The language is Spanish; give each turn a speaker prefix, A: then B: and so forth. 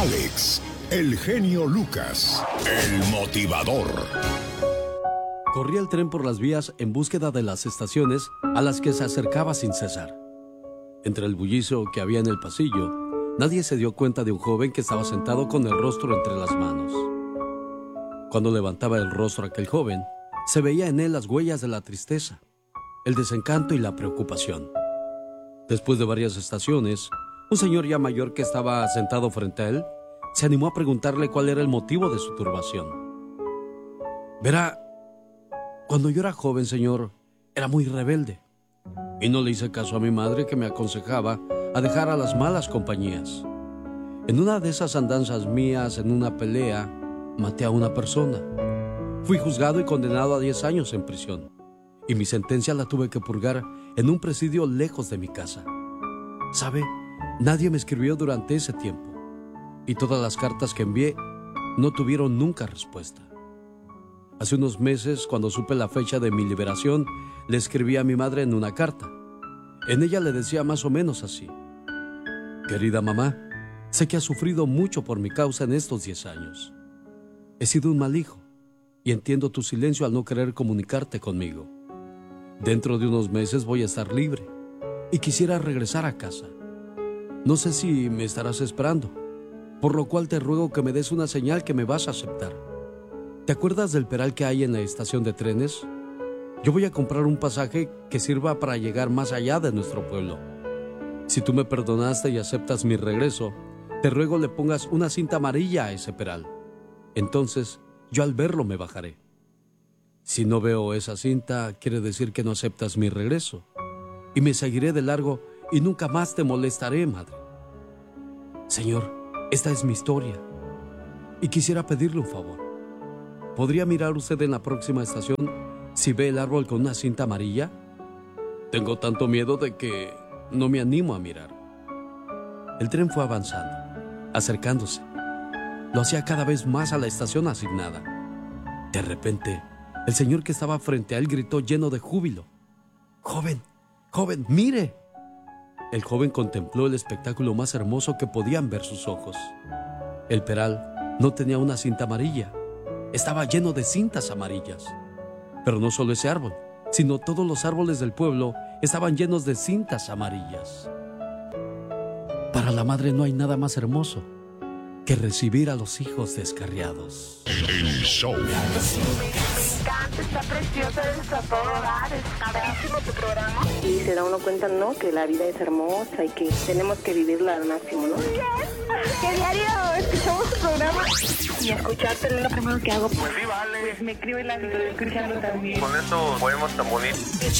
A: Alex, el genio Lucas, el motivador.
B: Corría el tren por las vías en búsqueda de las estaciones a las que se acercaba sin cesar. Entre el bullicio que había en el pasillo, nadie se dio cuenta de un joven que estaba sentado con el rostro entre las manos. Cuando levantaba el rostro aquel joven, se veía en él las huellas de la tristeza, el desencanto y la preocupación. Después de varias estaciones, un señor ya mayor que estaba sentado frente a él se animó a preguntarle cuál era el motivo de su turbación. Verá, cuando yo era joven, señor, era muy rebelde y no le hice caso a mi madre, que me aconsejaba a dejar a las malas compañías. En una de esas andanzas mías, en una pelea, maté a una persona. Fui juzgado y condenado a 10 años en prisión, y mi sentencia la tuve que purgar en un presidio lejos de mi casa. ¿Sabe? Nadie me escribió durante ese tiempo, y todas las cartas que envié no tuvieron nunca respuesta. Hace unos meses, cuando supe la fecha de mi liberación, le escribí a mi madre en una carta. En ella le decía más o menos así: querida mamá, sé que has sufrido mucho por mi causa en estos 10 años. He sido un mal hijo y entiendo tu silencio al no querer comunicarte conmigo. Dentro de unos meses voy a estar libre y quisiera regresar a casa. No sé si me estarás esperando, por lo cual te ruego que me des una señal que me vas a aceptar. ¿Te acuerdas del peral que hay en la estación de trenes? Yo voy a comprar un pasaje que sirva para llegar más allá de nuestro pueblo. Si tú me perdonaste y aceptas mi regreso, te ruego le pongas una cinta amarilla a ese peral. Entonces, yo al verlo me bajaré. Si no veo esa cinta, quiere decir que no aceptas mi regreso, y me seguiré de largo y nunca más te molestaré, madre. Señor, esta es mi historia, y quisiera pedirle un favor. ¿Podría mirar usted en la próxima estación si ve el árbol con una cinta amarilla? Tengo tanto miedo de que no me animo a mirar. El tren fue avanzando, acercándose. Lo hacía cada vez más a la estación asignada. De repente, el señor que estaba frente a él gritó lleno de júbilo: ¡Joven, joven, mire! El joven contempló el espectáculo más hermoso que podían ver sus ojos. El peral no tenía una cinta amarilla, estaba lleno de cintas amarillas. Pero no solo ese árbol, sino todos los árboles del pueblo estaban llenos de cintas amarillas. Para la madre no hay nada más hermoso que recibir a los hijos descarriados.
A: El show.
C: Está preciosa, está a todo dar, está buenísimo tu programa. Y se da uno cuenta, ¿no?, que la vida es hermosa y que tenemos que vivirla al máximo, ¿no? ¿Qué diario escuchamos tu programa? Y escucharte es lo primero que hago.
D: Pues sí, vale.
C: Pues me escribe la vida escuchando también.
D: Con eso podemos tan bonitos.